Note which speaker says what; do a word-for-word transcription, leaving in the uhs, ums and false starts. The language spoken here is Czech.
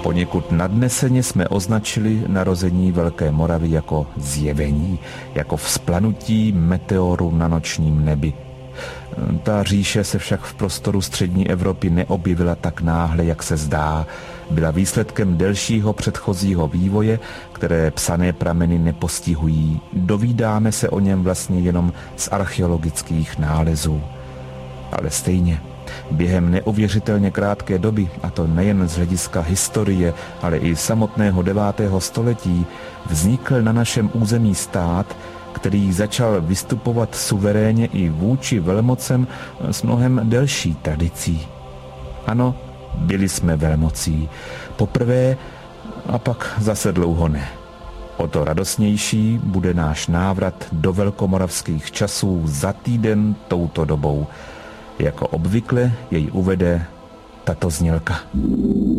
Speaker 1: Poněkud nadneseně jsme označili narození Velké Moravy jako zjevení, jako vzplanutí meteoru na nočním nebi. Ta říše se však v prostoru střední Evropy neobjevila tak náhle, jak se zdá. Byla výsledkem delšího předchozího vývoje, které psané prameny nepostihují. Dovídáme se o něm vlastně jenom z archeologických nálezů. Ale stejně, během neuvěřitelně krátké doby, a to nejen z hlediska historie, ale i samotného devátého století, vznikl na našem území stát, který začal vystupovat suverénně i vůči velmocem s mnohem delší tradicí. Ano, byli jsme velmocí. Poprvé a pak zase dlouho ne. O to radostnější bude náš návrat do velkomoravských časů za týden touto dobou. Jako obvykle jej uvede tato znělka.